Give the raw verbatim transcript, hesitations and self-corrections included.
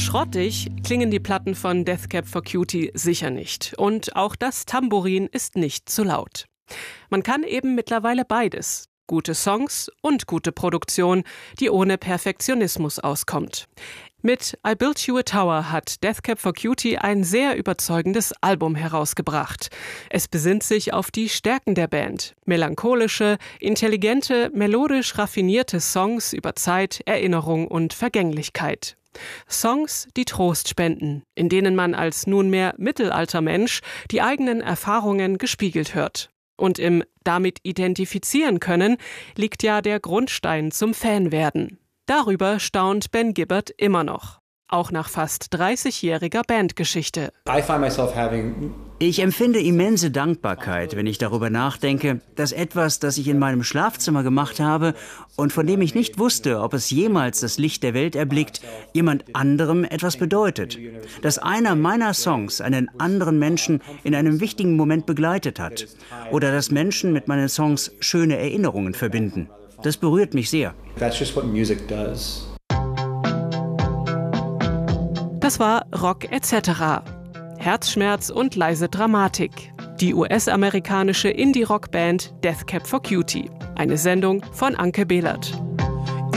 Schrottig klingen die Platten von Death Cab for Cutie sicher nicht. Und auch das Tambourin ist nicht zu laut. Man kann eben mittlerweile beides. Gute Songs und gute Produktion, die ohne Perfektionismus auskommt. Mit I Built You a Tower hat Death Cab for Cutie ein sehr überzeugendes Album herausgebracht. Es besinnt sich auf die Stärken der Band. Melancholische, intelligente, melodisch raffinierte Songs über Zeit, Erinnerung und Vergänglichkeit. Songs, die Trost spenden, in denen man als nunmehr Mittelaltermensch die eigenen Erfahrungen gespiegelt hört. Und im damit identifizieren können liegt ja der Grundstein zum Fanwerden. Darüber staunt Ben Gibbard immer noch, auch nach fast dreißigjähriger Bandgeschichte. Ich empfinde immense Dankbarkeit, wenn ich darüber nachdenke, dass etwas, das ich in meinem Schlafzimmer gemacht habe und von dem ich nicht wusste, ob es jemals das Licht der Welt erblickt, jemand anderem etwas bedeutet. Dass einer meiner Songs einen anderen Menschen in einem wichtigen Moment begleitet hat. Oder dass Menschen mit meinen Songs schöne Erinnerungen verbinden. Das berührt mich sehr. That's just what music does. Das war Rock et cetera. Herzschmerz und leise Dramatik. Die U S-amerikanische Indie-Rock-Band Death Cab for Cutie. Eine Sendung von Anke Behlert.